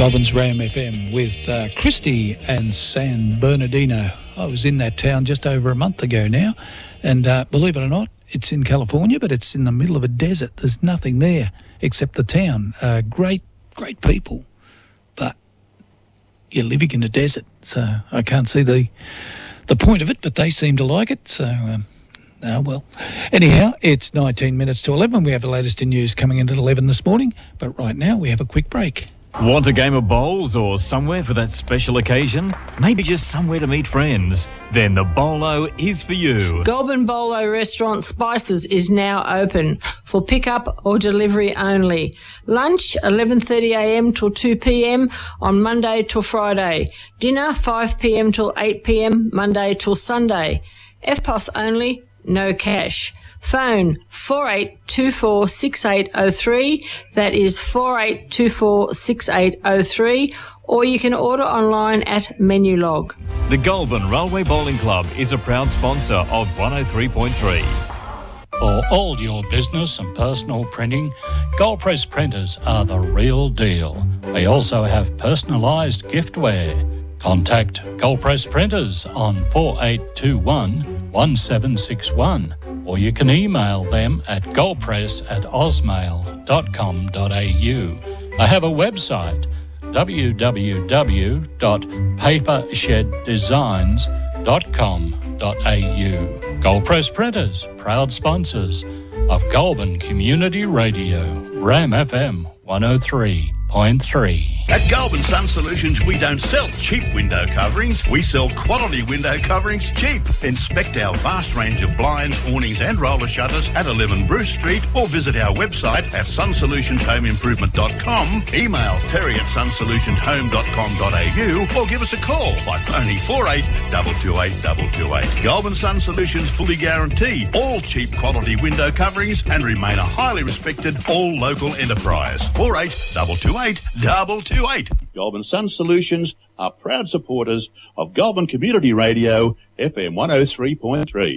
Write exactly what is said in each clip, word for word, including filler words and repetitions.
Goulburn's Ram F M with uh, Christy and San Bernardino. I was in that town just over a month ago now, and uh, believe it or not, it's in California, but it's in the middle of a desert. There's nothing there except the town. Uh, great, great people, but you're living in a desert, so I can't see the the point of it, but they seem to like it, so... Um, Oh, well. Anyhow, it's nineteen minutes to eleven. We have the latest in news coming in at eleven this morning, but right now we have a quick break. Want a game of bowls or somewhere for that special occasion? Maybe just somewhere to meet friends? Then the Bolo is for you. Goulburn Bolo Restaurant Spices is now open for pick-up or delivery only. Lunch eleven thirty a m till two p m on Monday till Friday. Dinner five p m till eight p m Monday till Sunday. F P O S only. No cash. Phone four eight two four six eight zero three. That is four eight two four six eight zero three. Or you can order online at Menulog. The Goulburn Railway Bowling Club is a proud sponsor of one oh three point three. For all your business and personal printing, Gold Press printers are the real deal. They also have personalised giftware. Contact Gold Press Printers on four eight two one one seven six one, or you can email them at goldpress at ausmail dot com dot a u. They have a website, w w w dot paper shed designs dot com dot a u. Gold Press Printers, proud sponsors of Goulburn Community Radio, Ram F M one oh three point three. At Goulburn Sun Solutions, we don't sell cheap window coverings. We sell quality window coverings cheap. Inspect our vast range of blinds, awnings and roller shutters at eleven Bruce Street, or visit our website at sun solutions home improvement dot com. Email terry at sun solutions home dot com dot a u, or give us a call by phoning four eight two two eight two two eight. Goulburn Sun Solutions fully guarantee all cheap quality window coverings and remain a highly respected all local enterprise. four eight two two eight two two eight. Goulburn Sun Solutions are proud supporters of Goulburn Community Radio, F M one oh three point three.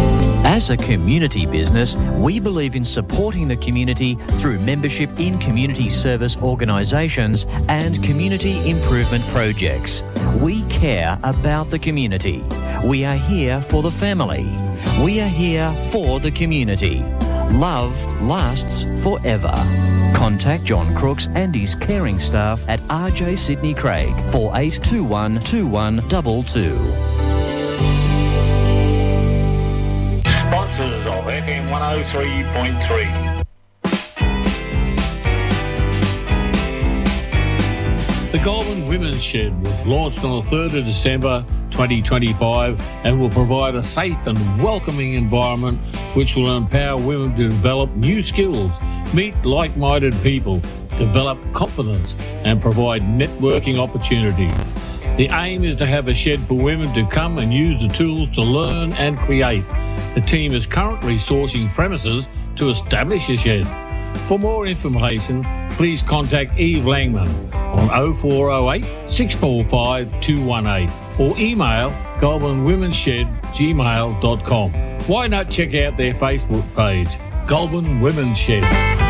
As a community business, we believe in supporting the community through membership in community service organisations and community improvement projects. We care about the community. We are here for the family. We are here for the community. Love lasts forever. Contact John Crooks and his caring staff at R J Sydney Craig, four eight two one two one two two. Sponsors of F M one oh three point three. The Goulburn Women's Shed was launched on the third of December twenty twenty-five and will provide a safe and welcoming environment which will empower women to develop new skills, meet like-minded people, develop confidence and provide networking opportunities. The aim is to have a shed for women to come and use the tools to learn and create. The team is currently sourcing premises to establish a shed. For more information, please contact Eve Langman on oh four oh eight, six four five, two one eight or email goulburn women's shed gmail dot com. Why not check out their Facebook page, Goulburn Women's Shed.